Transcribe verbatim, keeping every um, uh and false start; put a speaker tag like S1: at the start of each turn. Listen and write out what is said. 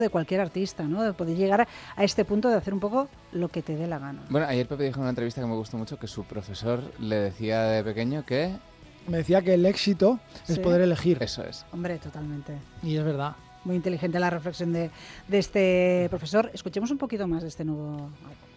S1: de cualquier artista, ¿no? De poder llegar a, a este punto de hacer un poco lo que te dé la gana.
S2: Bueno, ayer Pepe dijo en una entrevista que me gustó mucho que su profesor le decía de pequeño que...
S3: Me decía que el éxito
S1: ¿Sí?
S3: es poder elegir.
S2: Eso es.
S1: Hombre, totalmente.
S3: Y es verdad.
S1: Muy inteligente la reflexión de, de este profesor. Escuchemos un poquito más de este nuevo álbum.